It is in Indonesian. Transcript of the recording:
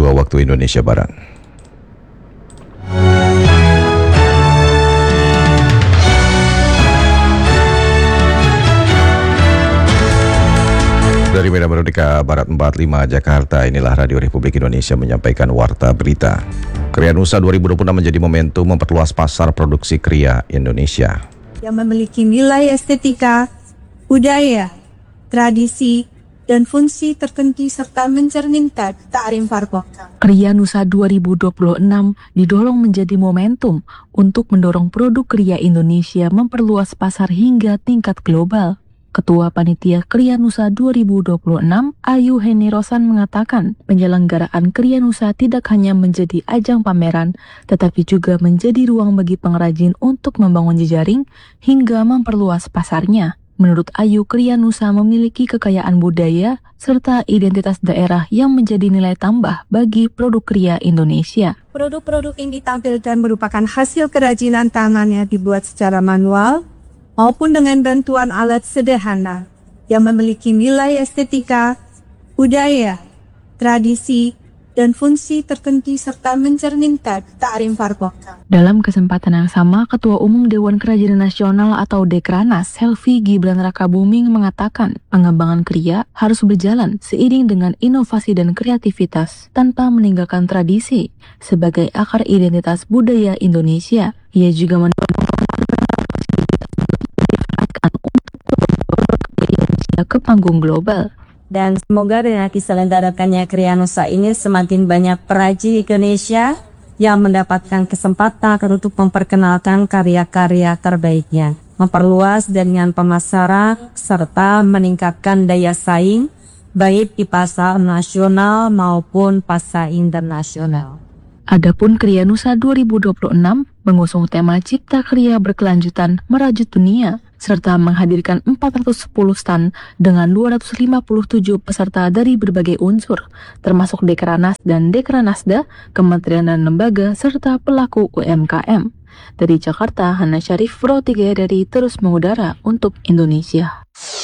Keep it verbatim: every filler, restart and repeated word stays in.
dua waktu Indonesia Barat. Dari Medan Merdeka Barat empat puluh lima Jakarta, inilah Radio Republik Indonesia menyampaikan Warta Berita. Kriya Nusa dua ribu dua puluh enam menjadi momentum memperluas pasar produksi kriya Indonesia yang memiliki nilai estetika, budaya, tradisi, dan fungsi tertentu serta mencerminkan kearifan lokal. Kriya Nusa dua ribu dua puluh enam didorong menjadi momentum untuk mendorong produk kriya Indonesia memperluas pasar hingga tingkat global. Ketua Panitia Kriya Nusa dua ribu dua puluh enam, Ayu Heni Rosan mengatakan, penyelenggaraan Kriya Nusa tidak hanya menjadi ajang pameran, tetapi juga menjadi ruang bagi pengrajin untuk membangun jejaring hingga memperluas pasarnya. Menurut Ayu, Kriya Nusa memiliki kekayaan budaya serta identitas daerah yang menjadi nilai tambah bagi produk kriya Indonesia. Produk-produk ini ditampilkan merupakan hasil kerajinan tangan yang dibuat secara manual maupun dengan bantuan alat sederhana yang memiliki nilai estetika, budaya, tradisi, dan fungsi tertentu serta mencerminkan kearifan lokal. Dalam kesempatan yang sama, Ketua Umum Dewan Kerajinan Nasional atau Dekranas, Selvi Gibran Rakabuming mengatakan, pengembangan kriya harus berjalan seiring dengan inovasi dan kreativitas tanpa meninggalkan tradisi sebagai akar identitas budaya Indonesia. Ia juga mendorong ke panggung global. Dan semoga dengan diselenggarakannya Kriya Nusa ini semakin banyak perajin Indonesia yang mendapatkan kesempatan untuk memperkenalkan karya-karya terbaiknya, memperluas jaringan pemasaran serta meningkatkan daya saing baik di pasar nasional maupun pasar internasional. Adapun Kriya Nusa dua ribu dua puluh enam mengusung tema Cipta Kriya Berkelanjutan Merajut Dunia serta menghadirkan empat ratus sepuluh stand dengan dua ratus lima puluh tujuh peserta dari berbagai unsur, termasuk Dekranas dan Dekranasda, kementerian dan lembaga, serta pelaku U M K M. Dari Jakarta, Hana Syarif, Pro tiga dari Terus Mengudara untuk Indonesia.